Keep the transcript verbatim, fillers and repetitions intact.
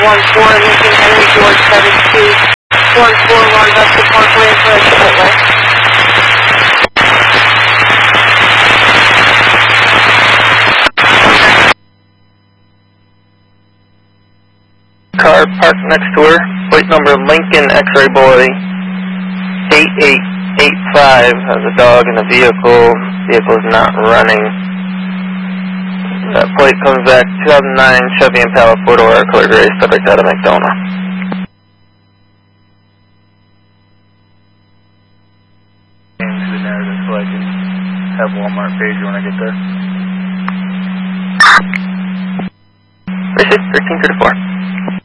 one four, Lincoln Henry George seven two, one four one, Vesta Parkway, for Chipotle. Car parked next to her, plate number Lincoln X-Ray Boy eight eight eight five, has a dog in the vehicle, vehicle is not running. That plate comes back two thousand nine Chevy Impala four-door, color gray, subject out of McDonough. To the narrative so I can have Walmart page when I get there. This is thirteen thirty-four.